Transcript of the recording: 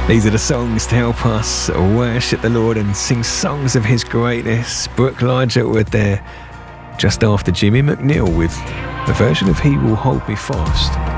These are the songs to help us worship the Lord and sing songs of His greatness. Brooke Ligertwood there, just after Jimmy McNeil with a version of He Will Hold Me Fast.